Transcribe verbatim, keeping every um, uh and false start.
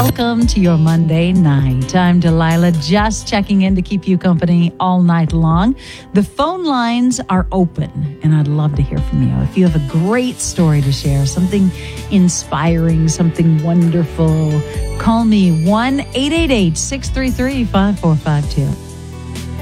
Welcome to your Monday night. I'm Delilah, just checking in to keep you company all night long. The phone lines are open, and I'd love to hear from you. If you have a great story to share, something inspiring, something wonderful, call me one eight eight eight, six three three, five four five two.